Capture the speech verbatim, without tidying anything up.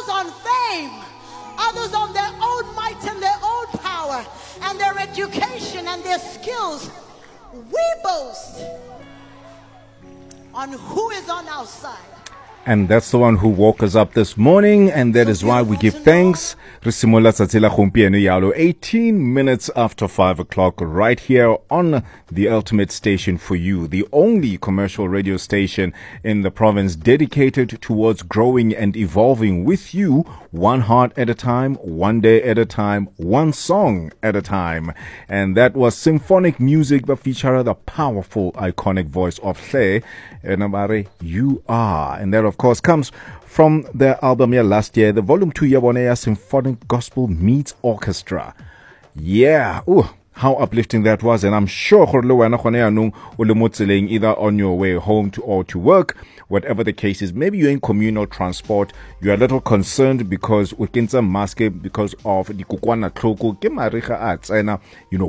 others on fame, others on their own might and their own power and their education and their skills. We boast on who is on our side. And that's the one who woke us up this morning, and that is why we give thanks. eighteen minutes after five o'clock, right here on the ultimate station for you, the only commercial radio station in the province dedicated towards growing and evolving with you, one heart at a time, one day at a time, one song at a time. And that was symphonic music that featured the powerful, iconic voice of Hle Enabare, You Are. And that, of course, comes from their album here last year, the volume two Yabonea Symphonic Gospel Meets Orchestra. Yeah, ooh, how uplifting that was. And I'm sure either on your way home to or to work, whatever the case is, maybe you're in communal transport, you're a little concerned because because of the kukwana tlhoko ke mariga a tsena, you know,